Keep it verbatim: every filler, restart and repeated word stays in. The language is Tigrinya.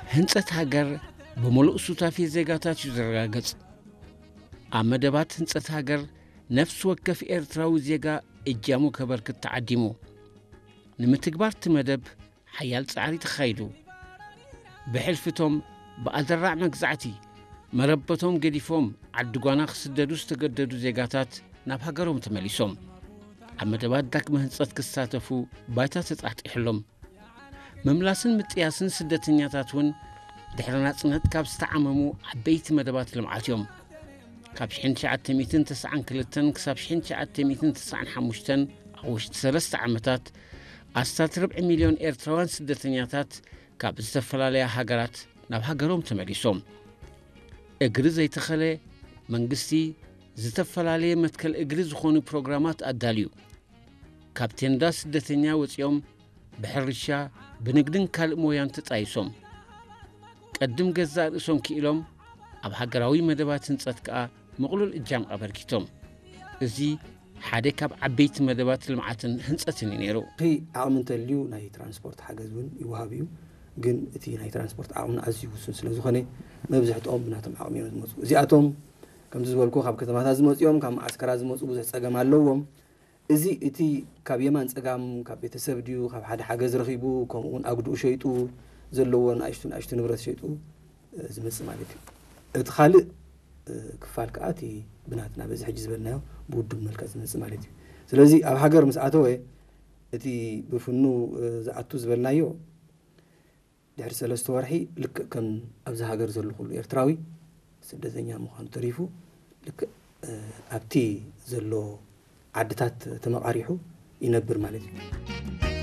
ህንጸት ሃገር በመልኡ ሱታፊ ዜጋታት ይዘረጋገጽ አመደባት ህንጸት ሃገር ነፍስ ወከፍ ኤርትራዊ ዜጋ እጃሙ ከበርክት ተዓዲሙ ንምትግባር ትመደብ ሓያል ጻዕሪ ተኻይዱ ብሕልፍቶም በአደራዕ መግዛዕቲ መረበቶም ገዲፎም ዓድጓና ክስደዱ ዝተገደዱ ዜጋታት ናብ ሃገሮም ተመሊሶም አመደባት ዳግመ ህንጸት ክሳተፉ ባይታ ተጻሕጢሕሎም መምላስን ምጥያስን ስደተኛታትን ድሕረ ናጽነት ካብ ዝተዓመሙ ዓበይቲ መደባት ልምዓት እዮም ካብ ሺሕ ትሽዓተ ሚእትን ትስዓን ክልተን ክሳብ ሺሕ ትሽዓተ ሚእትን ትስዓን ሓሙሽተን ኣብ ውሽጢ ሰለስተ ዓመታት ኣስታት ርብዒ ሚልዮን ኤርትራውያን ስደተኛታት ካብ ዝተፈላለያ ሃገራት ናብ ሃገሮም ተመሊሶም እግሪ ዘይተኸለ መንግስቲ ዝተፈላለየ መትከል እግሪ ዝኾኑ ፕሮግራማት ኣዳልዩ ካብ ቴንዳ ስደተኛ ወፂኦም ብሕርሻ ብንግድን ካልእ ሞያን ተጻይሶም ቀድም ገዛእ ርእሶም ክኢሎም ኣብ ሃገራዊ መደባት ህንጸት ከኣ ምቕሉል እጃም ኣበርኪቶም እዚ ሓደ ካብ ዓበይቲ መደባት ልምዓትን ህንጸትን ነይሩ ኺ ዓቕሚ እንተልዩ ናይ ትራንስፖርት ሓገዝ እውን ይወሃብ እዩ ግን እቲ ናይ ትራንስፖርት ዓቕሚ ኣዝዩ ውሱን ስለ ዝኾነ መብዛሕትኦም ብናቶም ዓቕሚ እዮም ዝመፁ እዚኣቶም ከምዚ ዝበልኩ ካብ ከተማታት ዝመፅኦም ካብ ማዓስከራ ዝመፁ ብዙሕ ፀገም ኣለዎም እዚ እቲ ካብ የማን ፀጋም ካብ ቤተሰብ ድዩ ካብ ሓደ ሓገዝ ረኺቡ ከምኡ እውን ኣግድኡ ሸይጡ ዘለዎ ንኣሽቱ ንኣሽቱ ንብረት ሸይጡ ዝመፅእ ማለት እዩ እቲ ካልእ ክፋል ከዓ እቲ ብናትና በዚ ሕጂ ዝበልናዮ ብውዱብ መልክዕ ዝመፅእ ማለት እዩ ስለዚ ኣብ ሃገር ምስ ኣተወ እቲ ብፍኑ ዝኣቱ ዝበልናዮ ድሕሪ ሰለስተ ወርሒ ልክዕ ከም ኣብዚ ሃገር ዘሎ ኩሉ ኤርትራዊ ስደተኛ ምዃኑ ተሪፉ ልክዕ ኣብቲ ዘሎ ዓድታት ተመቃሪሑ ይነብር ማለት እዩ